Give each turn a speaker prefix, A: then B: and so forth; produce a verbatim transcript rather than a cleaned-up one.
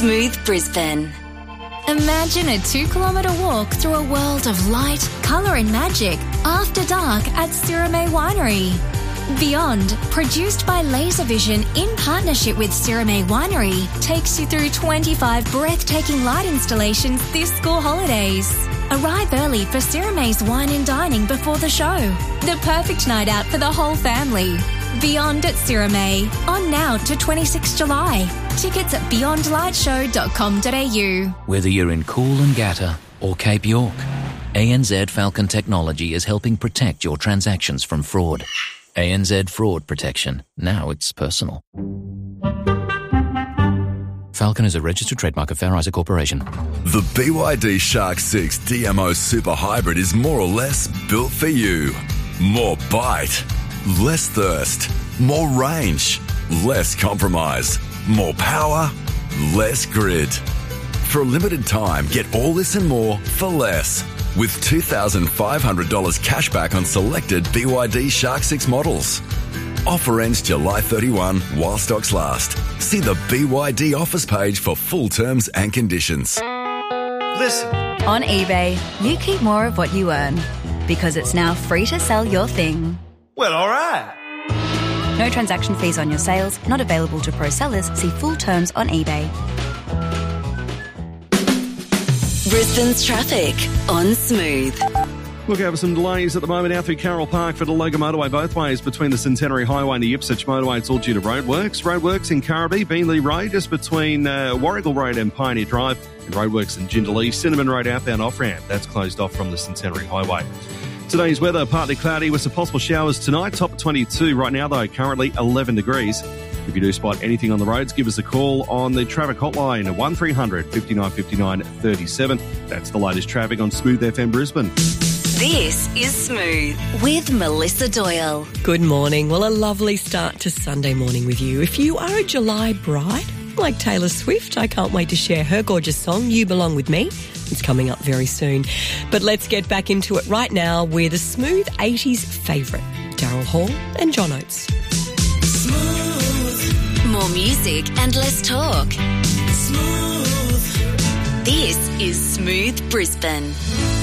A: Smooth Brisbane.
B: Imagine a two-kilometre walk through a world of light, colour and magic after dark at Sirame Winery. Beyond, produced by Laservision in partnership with Sirame Winery, takes you through twenty-five breathtaking light installations this school holidays. Arrive early for Sirame's wine and dining before the show. The perfect night out for the whole family. Beyond at Sirame, on now to twenty-sixth July. Tickets at beyond light show dot com dot a u.
C: Whether you're in Coolangatta or Cape York, A N Z Falcon Technology is helping protect your transactions from fraud. A N Z Fraud Protection. Now it's personal. Falcon is a registered trademark of Fair Isaac Corporation.
D: The B Y D Shark six D M O Super Hybrid is more or less built for you. More bite, less thirst, more range, less compromise, more power, less grid. For a limited time, get all this and more for less. With two thousand five hundred dollars cash back on selected B Y D Shark six models. Offer ends July thirty-first while stocks last. See the B Y D offers page for full terms and conditions.
E: Listen.
F: On eBay, you keep more of what you earn because it's now free to sell your thing.
E: Well, all right.
F: No transaction fees on your sales, not available to pro sellers. See full terms on eBay.
A: Brisbane's traffic on Smooth.
G: Look over some delays at the moment out through Carroll Park for the Logan Motorway both ways between the Centenary Highway and the Ipswich Motorway. It's all due to roadworks. Roadworks in Currabee, Beanley Road, just between uh, Warrigal Road and Pioneer Drive, and roadworks in Jindalee, Cinnamon Road outbound off-ramp. That's closed off from the Centenary Highway. Today's weather, partly cloudy with some possible showers tonight. Top of twenty-two right now, though, currently eleven degrees. If you do spot anything on the roads, give us a call on the traffic hotline at one three hundred, fifty-nine fifty-nine, thirty-seven. That's the latest traffic on Smooth F M Brisbane.
A: This is Smooth with Melissa Doyle.
H: Good morning. Well, a lovely start to Sunday morning with you. If you are a July bride, like Taylor Swift, I can't wait to share her gorgeous song, You Belong With Me. It's coming up very soon. But let's get back into it right now with a Smooth eighties favourite, Daryl Hall and John Oates.
A: More music and less talk. Smooth. This is Smooth Brisbane.